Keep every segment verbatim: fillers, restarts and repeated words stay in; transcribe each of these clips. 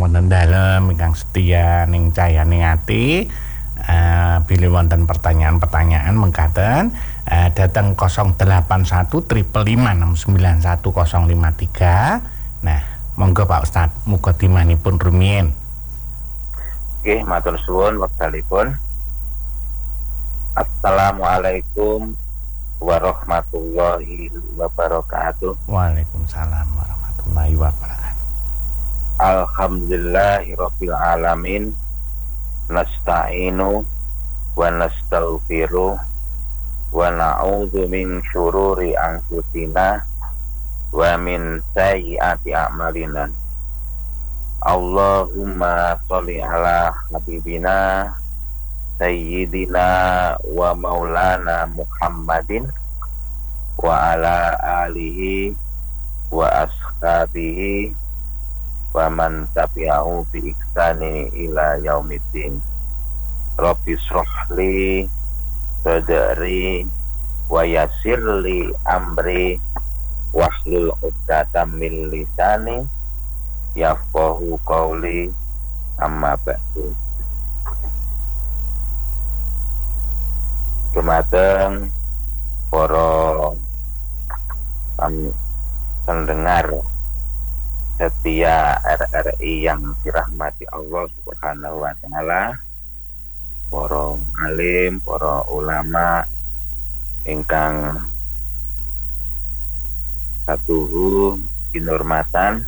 wonten dalem ingkang setia ning cahayaning ati. Uh, bilih wonten pertanyaan-pertanyaan mengkaten uh, dateng nol delapan satu lima lima enam sembilan satu nol lima tiga. Nah, monggo Pak Ustadz, muga dimanipun rumiyin. Nggih, matur suwun wektalipun. Assalamualaikum warahmatullahi wabarakatuh. Waalaikumsalam warahmatullahi wabarakatuh. Alhamdulillahirabbil alamin. Nasta'inu wa nastaghfiru wa na'udzu min syururi anfusina wa min sayyiati a'malina. Allahumma sholli ala habibina sayyidina wa maulana Muhammadin wa ala alihi wa ashabihi wa man tabi'ahu bi ihsani ila yaumiddin. Rabbi shrahli sadri wa yassirli amri wahlul 'uqdatam min lisani yafqahu qawli, amma ba'du. Dumateng para pendengar setia R R I yang dirahmati Allah Subhanahu wa taala, para alim, para ulama ingkang katuhu kinurmatan,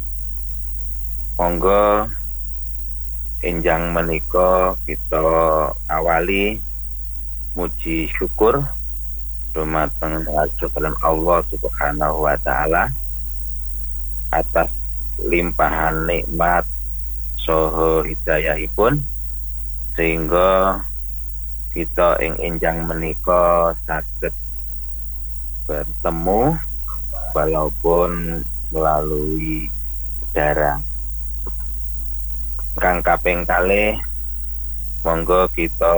monggo enjang menika kita awali muji syukur dumateng ajaran Allah Subhanahu wa taala atas limpahan nikmat saha hidayahipun sehingga kita ing enjang menika saged bertemu walaupun melalui udara. Kang kaping kalih monggo kita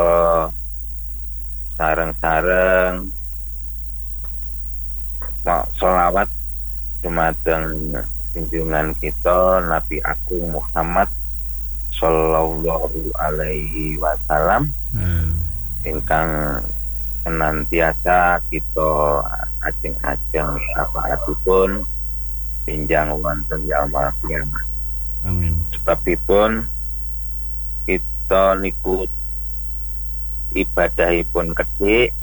sareng-sareng sholawat dumateng junjungan kita Nabi Agung Muhammad sallallahu alaihi wasallam hmm. ingkang senantiasa kita ajeng-ajeng syafaatipun pinjang wonten yaumul qiyamah. Amin. Sebabipun kita niku ibadahipun kedhik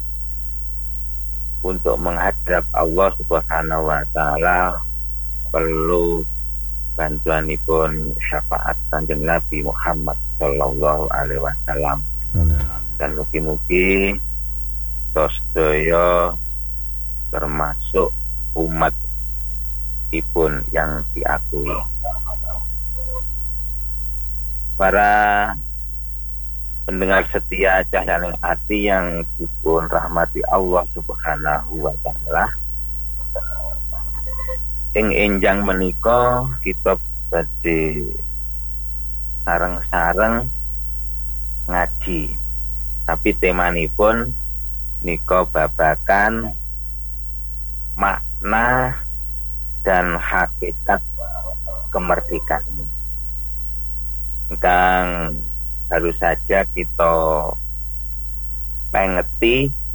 untuk menghadap Allah Subhanahu wa taala perlu bantuanipun syafaat Kanjeng Nabi Muhammad sallallahu alaihi wasallam. Dan mugi-mugi sedaya termasuk umat ipun yang diakui. Para pendengar setia Cahayaning Ati yang dipun rahmati Allah Subhanahu wa taala, ing enjang menika kita badhe sareng-sareng ngaji, tapi temanipun nika babakan makna dan hakikat kemerdekaan ingkang baru saja kita pengeti